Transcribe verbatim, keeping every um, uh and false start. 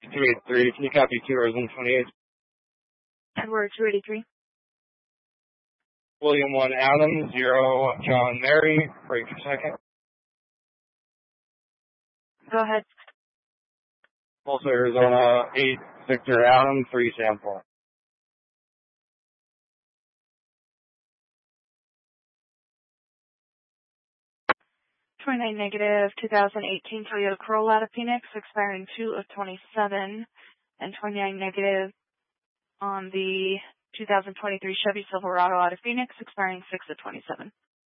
two eighty-three, can you copy two Arizona twenty-eight? Edward two eighty-three. William one Adam, zero John Mary, break for second. Go ahead. Also Arizona eight Victor Adam, three sample. twenty-nine negative, two thousand eighteen Toyota Corolla out of Phoenix, expiring two of twenty-seven, and twenty-nine negative on the two thousand twenty-three Chevy Silverado out of Phoenix, expiring six of twenty-seven.